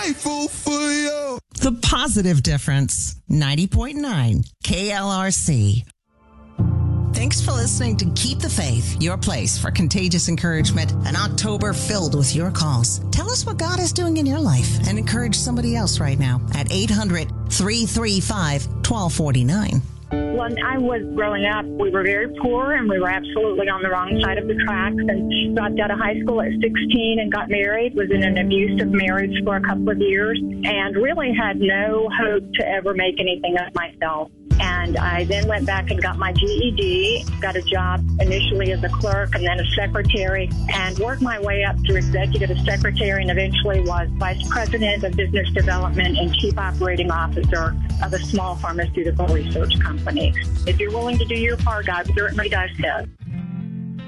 grateful for you. The Positive Difference, 90.9 KLRC. Thanks for listening to Keep the Faith, your place for contagious encouragement, an October filled with your calls. Tell us what God is doing in your life and encourage somebody else right now at 800-335-1249. When I was growing up, we were very poor and we were absolutely on the wrong side of the tracks, and dropped out of high school at 16 and got married, was in an abusive marriage for a couple of years, and really had no hope to ever make anything of myself. And I then went back and got my GED, got a job initially as a clerk and then a secretary, and worked my way up to executive secretary, and eventually was vice president of business development and chief operating officer of a small pharmaceutical research company. If you're willing to do your part, God certainly does his.